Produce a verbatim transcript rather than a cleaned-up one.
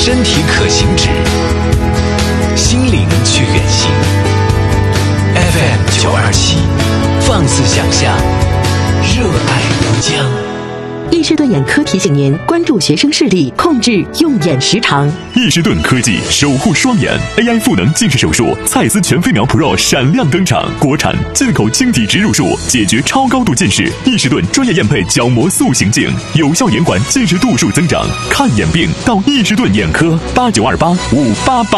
身体可行止，心灵去远行。 F M 九二七，放肆想象，热爱无疆。 易士顿眼科提醒您关注学生视力，控制用眼时长。 易士顿科技守护双眼 A I 赋能近视手术，蔡司全飞秒 Pro 闪亮登场，国产进口晶体植入术，解决超高度近视。易士顿专业验配角膜塑形镜，有效延缓近视度数增长。看眼病到易士顿眼科，八九二八五八八。